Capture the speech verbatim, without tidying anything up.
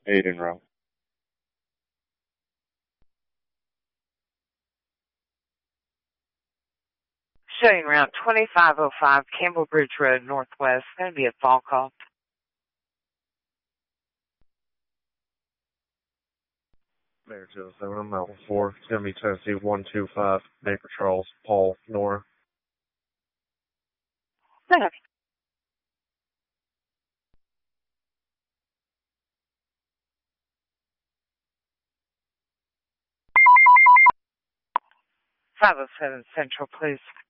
Eight in row. Showing route twenty-five oh five, Campbell Bridge Road, Northwest. Going to be a fall call. Mayor two oh seven, I'm Mountain four. It's going to be Tennessee one two five, Baker Charles, Paul, Nora. Set up. five oh seven Central, please.